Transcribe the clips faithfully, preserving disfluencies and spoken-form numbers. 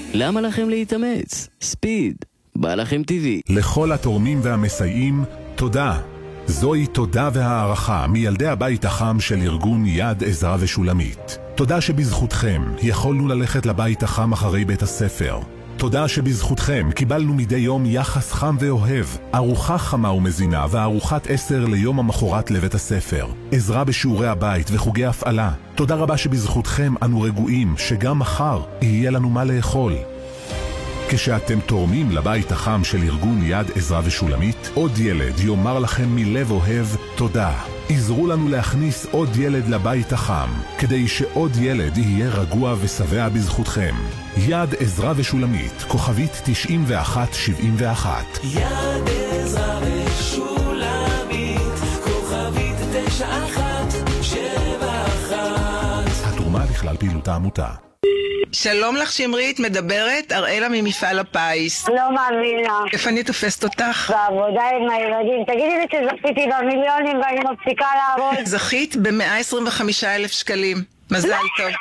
למה לכם להתאמץ? ספיד, בא לכם טבעי. לכל התורמים והמסייעים, תודה. זוהי תודה והערכה מילדי הבית החם של ארגון יד עזרא ושולמית. תודה שבזכותכם יכולנו ללכת לבית החם אחרי בית הספר. תודה שבזכותכם קיבלנו מדי יום יחס חם ואוהב, ארוחה חמה ומזינה וארוחת עשר ליום המחרת לבית הספר, עזרה בשיעורי הבית וחוגי הפעלה. תודה רבה שבזכותכם אנו רגועים שגם מחר יהיה לנו מה לאכול. כשאתם תורמים לבית החם של ארגון יד עזרא ושולמית, עוד ילד יאמר לכם מלב אוהב תודה. עזרו לנו להכניס עוד ילד לבית החם, כדי שעוד ילד יהיה רגוע ושבע בזכותכם. יד עזרא ושולמית, כוכבית תשעים ואחת שבעים ואחת. יד עזרא ושולמית, כוכבית תשע אחת שבע אחת. התרומה לכלל פעילות העמותה. שלום לך שמרית, מדברת אראלה ממפעל הפיס. לא מאמינה. איפה אני תופסת אותך? בעבודה עם הילדים. תגידי לי שזכיתי במיליונים ואני מפסיקה לעבוד. זכית ב-מאה עשרים וחמישה אלף שקלים. מזל טוב.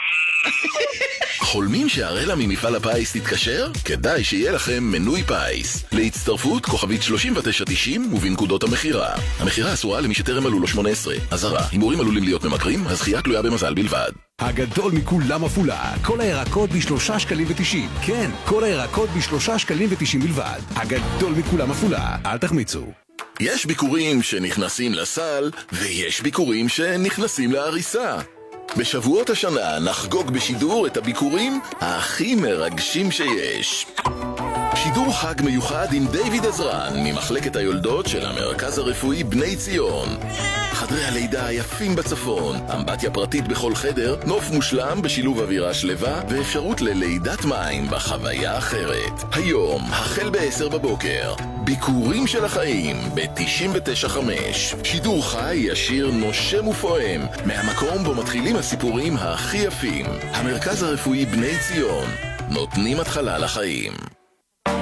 חולמים שהראלה ממפעל הפיס תתקשר? כדאי שיהיה לכם מנוי פיס. להצטרפות כוכבית שלושים ותשע תשעים ובנקודות המחירה. המחירה אסורה למי שטרם מלאו לו שמונה עשרה. אזהרה, הימורים עלולים להיות ממכרים, הזכייה תלויה במזל בלבד. הגדול מכולם עפולה, כל הירקות בשלושה שקלים ותשעים. כן, כל הירקות בשלושה שקלים ותשעים בלבד. הגדול מכולם עפולה, אל תחמיצו. יש ביקורים שנכנסים לסל, ויש ביקורים שנכנסים להריסה. בשבועות השנה נחגוג בשידור את הביקורים הכי מרגשים שיש. שידור חג מיוחד עם דיוויד עזרן ממחלקת היולדות של המרכז הרפואי בני ציון. חדרי הלידה היפים בצפון, אמבטיה פרטית בכל חדר, נוף מושלם בשילוב אווירה שלווה ואפשרות ללידת מים בחוויה אחרת. היום, החל בעשר בבוקר, ביקורים של החיים ב-תשעים ותשע חמש. שידור חי ישיר נושם ופועם מהמקום בו מתחילים הסיפורים הכי יפים. המרכז הרפואי בני ציון, נותנים התחלה לחיים.